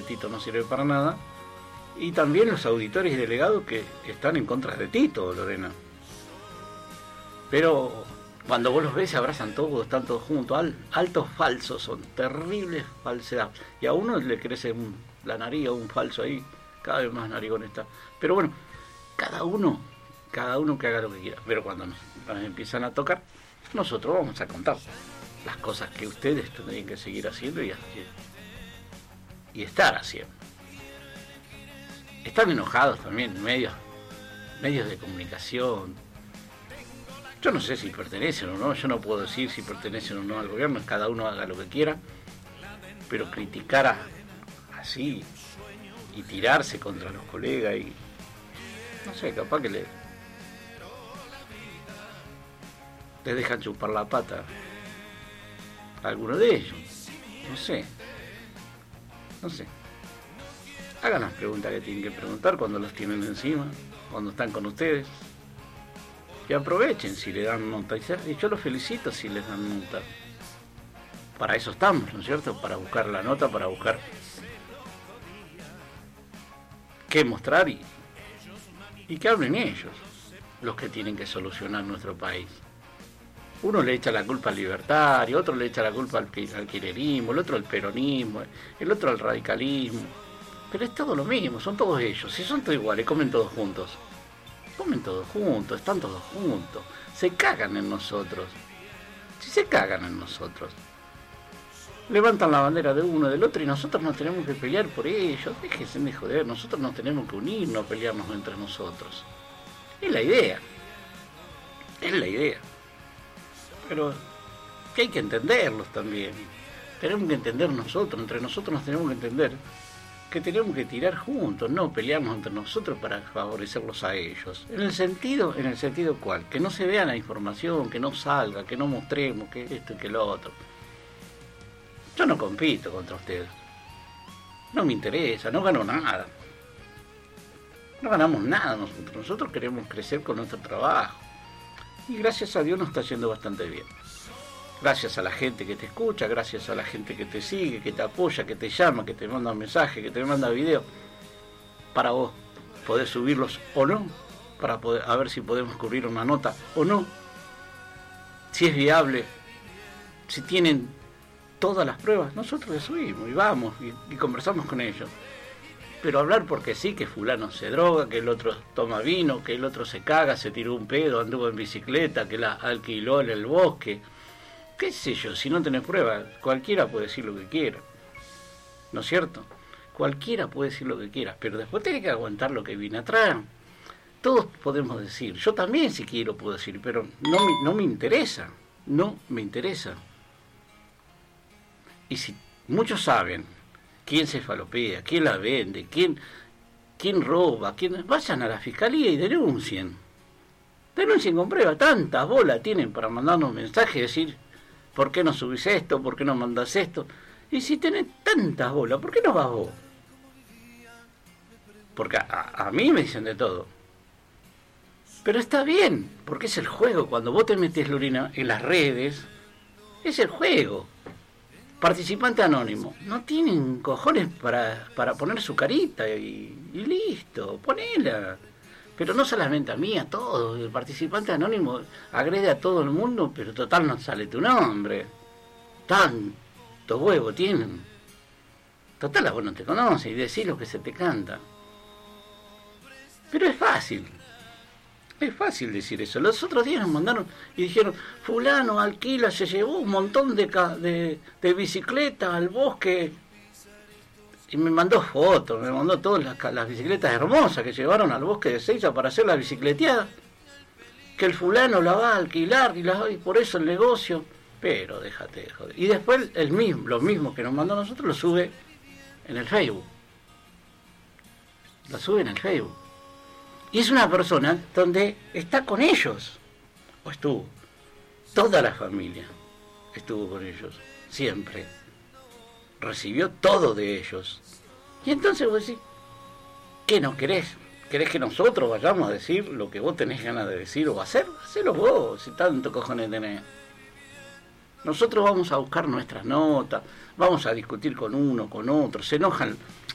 Tito no sirve para nada, y también los auditores y delegados que están en contra de Tito, Lorena. Pero cuando vos los ves se abrazan todos, están todos juntos, altos falsos, son terribles falsedades. Y a uno le crece la nariz, un falso ahí, cada vez más narigón está. Pero bueno, cada uno que haga lo que quiera. Pero cuando nos empiezan a tocar, nosotros vamos a contar las cosas que ustedes tendrían que seguir haciendo y estar haciendo. Están enojados también medios de comunicación. Yo no sé si pertenecen o no, yo no puedo decir si pertenecen o no al gobierno, cada uno haga lo que quiera, pero criticar así y tirarse contra los colegas y no sé, capaz que les dejan chupar la pata a alguno de ellos, no sé. Hagan las preguntas que tienen que preguntar cuando los tienen encima, cuando están con ustedes. Y aprovechen si le dan nota. Y yo los felicito si les dan nota. Para eso estamos, ¿no es cierto? Para buscar la nota, para buscar qué mostrar y que hablen ellos, los que tienen que solucionar nuestro país. Uno le echa la culpa al libertario, otro le echa la culpa al kirchnerismo, el otro al peronismo, el otro al radicalismo. Pero es todo lo mismo, son todos ellos. Si son todos iguales, comen todos juntos. Comen todos juntos, están todos juntos. Se cagan en nosotros. Si se cagan en nosotros, levantan la bandera de uno del otro y nosotros nos tenemos que pelear por ellos. Déjense de joder, nosotros nos tenemos que unir, no pelearnos entre nosotros. Es la idea. Pero que hay que entenderlos también. Tenemos que entender nosotros, entre nosotros nos tenemos que entender que tenemos que tirar juntos, no pelearnos entre nosotros para favorecerlos a ellos. ¿En el sentido cuál? Que no se vea la información, que no salga, que no mostremos, que esto y que lo otro. Yo no compito contra ustedes. No me interesa, no gano nada. No ganamos nada nosotros. Nosotros queremos crecer con nuestro trabajo. Y gracias a Dios nos está yendo bastante bien. Gracias a la gente que te escucha, gracias a la gente que te sigue, que te apoya, que te llama, que te manda mensajes, que te manda videos, para vos poder subirlos o no, para poder a ver si podemos cubrir una nota o no, si es viable, si tienen todas las pruebas, nosotros les subimos y vamos y conversamos con ellos. Pero hablar porque sí, que fulano se droga, que el otro toma vino, que el otro se caga, se tiró un pedo, anduvo en bicicleta, que la alquiló en el bosque, qué sé yo, si no tenés pruebas, cualquiera puede decir lo que quiera, ¿no es cierto? Cualquiera puede decir lo que quiera, pero después tenés que aguantar lo que viene atrás. Todos podemos decir, yo también si quiero puedo decir, pero no me interesa, no me interesa. Y si muchos saben quién se falopea, quién la vende, quién roba, vayan a la fiscalía y denuncien con prueba. Tantas bolas tienen para mandarnos mensajes y decir, ¿por qué no subís esto? ¿Por qué no mandás esto? Y si tenés tantas bolas, ¿por qué no vas vos? Porque a mí me dicen de todo. Pero está bien, porque es el juego. Cuando vos te metés, Lorena, en las redes, es el juego. Participante anónimo. No tienen cojones para poner su carita y listo, ponela. Pero no solamente a mí, a todos. El participante anónimo agrede a todo el mundo, pero total no sale tu nombre. Tanto huevo tienen. Total, a vos no te conoces y decís lo que se te canta. Pero es fácil. Es fácil decir eso. Los otros días nos mandaron y dijeron, fulano alquila, se llevó un montón de bicicletas al bosque. Y me mandó fotos, me mandó todas las bicicletas hermosas que llevaron al bosque de Seiza para hacer la bicicleteada. Que el fulano la va a alquilar y por eso el negocio. Pero déjate de joder. Y después lo mismo que nos mandó a nosotros lo sube en el Facebook. Lo sube en el Facebook. Y es una persona donde está con ellos. O estuvo. Toda la familia estuvo con ellos. Siempre. Recibió todo de ellos. Y entonces vos decís, ¿qué no querés? ¿Querés que nosotros vayamos a decir lo que vos tenés ganas de decir o hacer? Hacelo vos, si tanto cojones tenés. Nosotros vamos a buscar nuestras notas, vamos a discutir con uno, con otro, se enojan.